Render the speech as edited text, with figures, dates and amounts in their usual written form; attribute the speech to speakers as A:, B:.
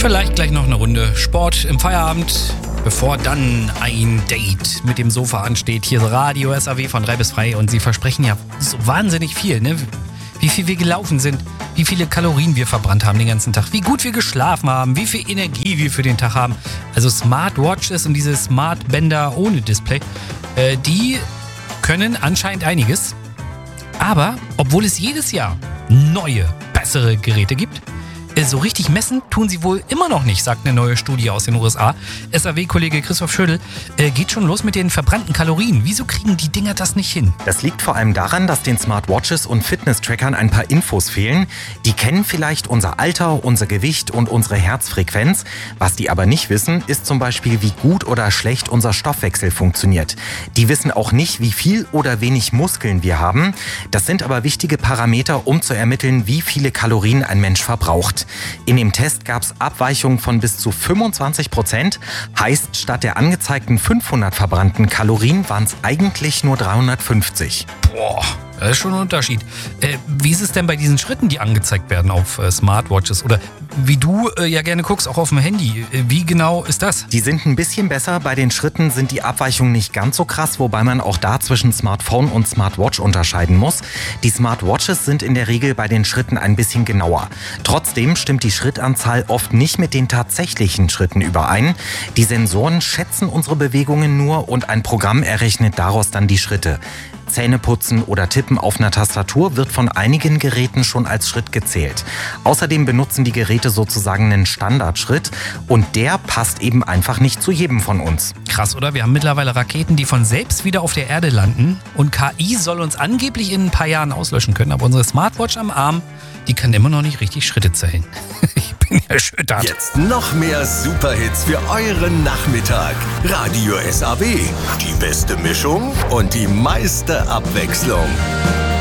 A: vielleicht gleich noch eine Runde Sport im Feierabend, bevor dann ein Date mit dem Sofa ansteht. Hier ist Radio SAW von 3 bis 3 und sie versprechen ja so wahnsinnig viel, ne? Wie viel wir gelaufen sind, wie viele Kalorien wir verbrannt haben den ganzen Tag, wie gut wir geschlafen haben, wie viel Energie wir für den Tag haben. Also Smartwatches und diese Smartbänder ohne Display, die können anscheinend einiges. Aber obwohl es jedes Jahr neue, bessere Geräte gibt, so richtig messen tun sie wohl immer noch nicht, sagt eine neue Studie aus den USA. SAW-Kollege Christoph Schödel, geht schon los mit den verbrannten Kalorien. Wieso kriegen die Dinger das nicht hin?
B: Das liegt vor allem daran, dass den Smartwatches und Fitness-Trackern ein paar Infos fehlen. Die kennen vielleicht unser Alter, unser Gewicht und unsere Herzfrequenz. Was die aber nicht wissen, ist zum Beispiel, wie gut oder schlecht unser Stoffwechsel funktioniert. Die wissen auch nicht, wie viel oder wenig Muskeln wir haben. Das sind aber wichtige Parameter, um zu ermitteln, wie viele Kalorien ein Mensch verbraucht. In dem Test gab es Abweichungen von bis zu 25%. Heißt, statt der angezeigten 500 verbrannten Kalorien waren es eigentlich nur 350.
A: Boah, das ist schon ein Unterschied. Wie ist es denn bei diesen Schritten, die angezeigt werden auf Smartwatches? Oder wie du ja gerne guckst, auch auf dem Handy. Wie genau ist das?
B: Die sind ein bisschen besser. Bei den Schritten sind die Abweichungen nicht ganz so krass, wobei man auch da zwischen Smartphone und Smartwatch unterscheiden muss. Die Smartwatches sind in der Regel bei den Schritten ein bisschen genauer. Trotzdem stimmt die Schrittanzahl oft nicht mit den tatsächlichen Schritten überein. Die Sensoren schätzen unsere Bewegungen nur und ein Programm errechnet daraus dann die Schritte. Zähneputzen oder Tippen auf einer Tastatur wird von einigen Geräten schon als Schritt gezählt. Außerdem benutzen die Geräte sozusagen einen Standardschritt und der passt eben einfach nicht zu jedem von uns.
A: Krass, oder? Wir haben mittlerweile Raketen, die von selbst wieder auf der Erde landen und KI soll uns angeblich in ein paar Jahren auslöschen können, aber unsere Smartwatch am Arm, die kann immer noch nicht richtig Schritte zählen. Ich bin erschüttert.
C: Jetzt noch mehr Superhits für euren Nachmittag. Radio SAW. Die beste Mischung und die meiste Abwechslung.